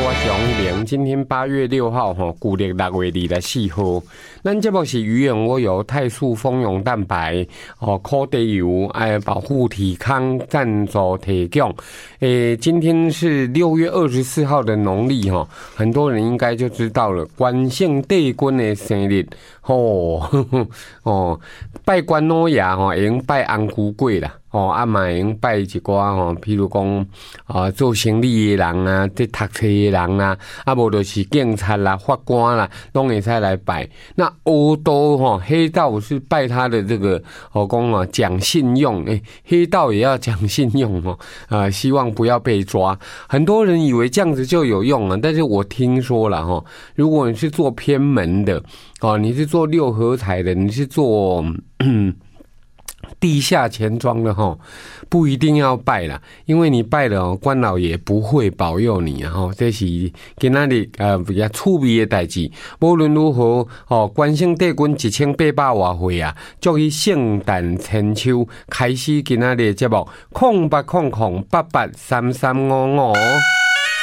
我是王玲，今天8月6号古历6月24号。咱节目是鱼眼我有泰素蜂蛹蛋白烤地油保护体康赞助提供。今天是6月24号的农历很多人应该就知道了，关圣帝君的生日拜关老爷会用拜红玫瑰啦。嘛会用拜一寡譬如讲做生意的人啊，在读册的人啊，无就是警察啦、法官啦，拢会使来拜。那黑道黑道是拜他的这个讲信用，黑道也要讲信用希望不要被抓。很多人以为这样子就有用了，但是我听说了如果你是做偏门的你是做六合彩的，你是做地下钱庄的不一定要拜啦，因为你拜了关老爷不会保佑你这是今仔日比较趣味的代志。无论如何关圣帝君1800多岁啊，祝伊圣诞千秋，开始今仔日的节目0800883355